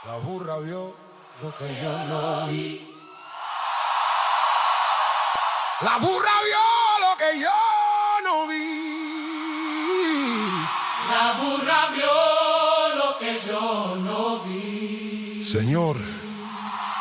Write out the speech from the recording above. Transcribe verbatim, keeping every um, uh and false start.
La burra vio lo que yo no vi. La burra vio lo que yo no vi. La burra vio lo que yo no vi. Señor,